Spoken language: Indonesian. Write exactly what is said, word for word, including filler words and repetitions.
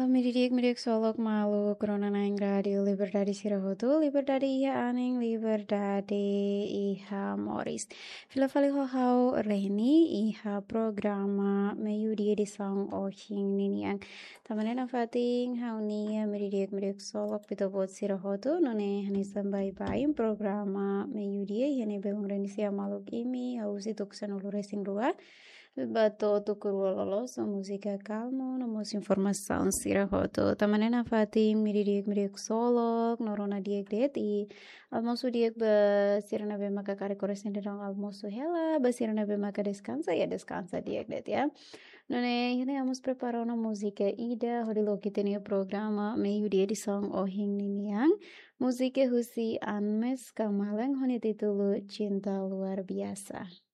Miridik mirik solok malu corona naing radio liberdade sirahotu liberdade iha aning liberdade iha moris fila fali ho hau rehni iha programa meyudi di song ohing niniang tamanena fating hau nia miridik mirik solok pito bot sirahotu none hanisam bai bai programa meyudi yani belong renisia maluk imi hau situk sanulu racing rua Bato tukuru lolos musika calmo nomos informação sira hoto tamanena fati miridik mirik solok norona diek deti almosu diek ba sirana be maka kare koresen dedong almosu hela ba sirana be maka descansa ya descansa diek det ya none hine amos prepara una música ida hodilo kitene programa meio dia di song ohing niniang musike husi anmes kamaleng hone titulu cinta luar biasa.